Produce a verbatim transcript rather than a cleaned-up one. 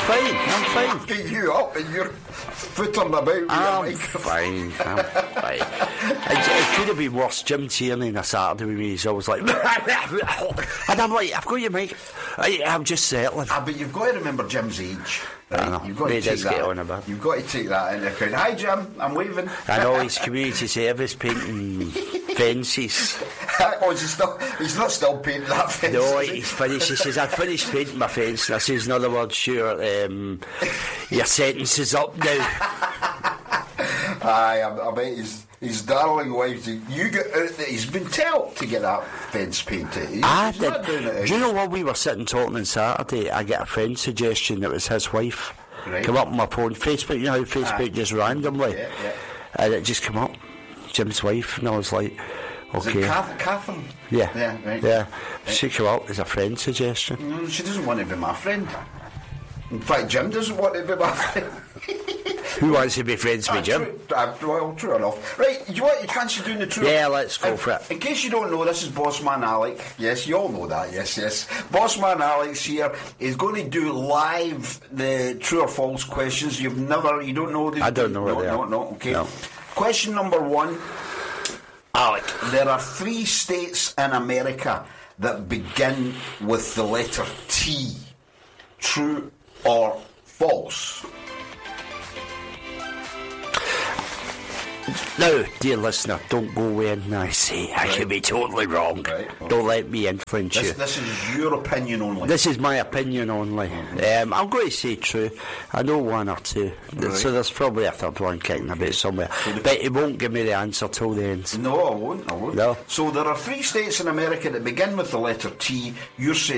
fine, I'm fine. Get you up and you're footering about with I'm your microphone. fine, I'm fine. It, it could have been worse. Jim Tierney on a Saturday with me, he's always like, and I'm like, I've got your mic. I, I'm just settling. Ah, but you've got to remember Jim's age. Right? I know. You've got He to take does get that. on a bit. You've got to take that into account. Hi, Jim. I'm waving. I know he's community service painting fences. Oh, is he still? He's not still painting that fence. No, is he? he's finished. He says, I finished painting my fence. And I says, in other words, sure, um, your sentence is up now. Aye, I, I bet his, his darling wife, you get out there, he's been told to get that fence painted. He, I he's not doing did. it. Do you know what, we were sitting talking on Saturday, I get a friend suggestion that was his wife. Right. Come up on my phone, Facebook, you know how Facebook Aye. just randomly. Yeah, yeah. And it just come up, Jim's wife, and I was like, Is okay. it Kath- Catherine? Yeah, Yeah, right. yeah. She came up as a friend suggestion. No, she doesn't want to be my friend. In fact, Jim doesn't want to be my friend. Who wants to be friends with Jim? True, uh, well, true enough. Right, you want you fancy doing the true? Yeah, let's go in, for it. In case you don't know, this is Bossman Alec. Yes, you all know that. Yes, yes. Bossman Alex here is going to do live the true or false questions. You've never, you don't know. The, I don't know no, what they no, are. no. Okay. No. Question number one, Alec. There are three states in America that begin with the letter T. True or false? Now, dear listener, don't go where I say I Right. could be totally wrong. Right, okay. Don't let me influence This, you. this is your opinion only. This is my opinion only. Um, I'm going to say true. I know one or two. Right. So there's probably a third one kicking about somewhere. But he won't give me the answer till the end. No, I won't. I won't. No. So there are three states in America that begin with the letter T. You're saying